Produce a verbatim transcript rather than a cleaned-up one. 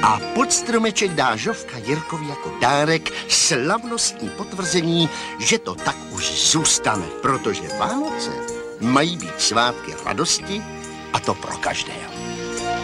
A pod stromeček dá Žofka Jirkovi jako dárek slavnostní potvrzení, že to tak už zůstane, protože Vánoce mají být svátky radosti a to pro každého.